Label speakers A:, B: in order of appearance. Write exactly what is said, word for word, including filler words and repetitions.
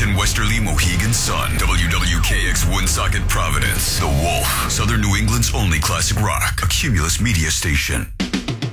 A: and westerly Mohegan Sun. W W K X Woonsocket, Providence. The Wolf, Southern New England's only classic rock. A Cumulus media station.